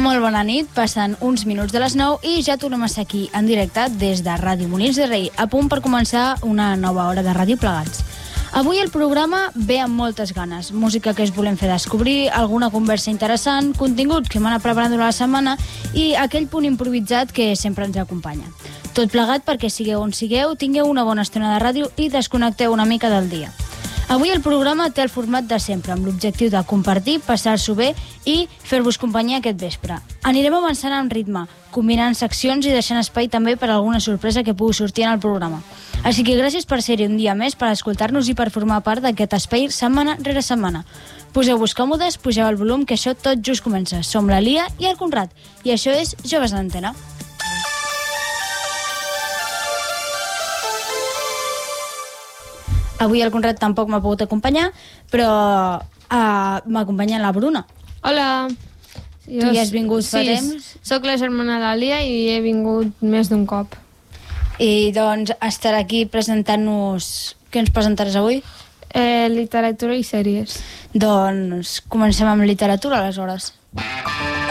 Molt bona nit, passen uns minuts de les 9 i ja tornem a ser aquí en directe des de Ràdio Molins de Rei, a punt per començar una nova hora de Ràdio Plegats. Avui el programa ve amb moltes ganes, música que us volem fer descobrir, alguna conversa interessant, contingut que hem anat preparant durant la setmana i aquell punt improvisat que sempre ens acompanya. Tot plegat perquè sigueu on sigueu, tingueu una bona estona de ràdio i desconnecteu una mica del dia. Avui el programa té el format de sempre, amb l'objectiu de compartir, passar-s'ho bé i fer-vos companyia aquest vespre. Anirem avançant amb ritme, combinant seccions i deixant espai també per a alguna sorpresa que pugui sortir en el programa. Així que gràcies per ser-hi un dia més, per escoltar-nos i per formar part d'aquest espai setmana rere setmana. Poseu-vos còmodes, pugeu el volum, que això tot just comença. Som la Lia i el Conrad, i això és Joves en Antena. Avui el Conrad tampoc m'ha pogut acompanyar, però m'acompanya la Bruna. Hola. Tu ja has vingut fa temps? Soc la germana de la Lia i he vingut més d'un cop. I doncs estarà aquí presentant-nos... Què ens presentaràs avui? Literatura i sèries. Doncs comencem amb literatura, aleshores.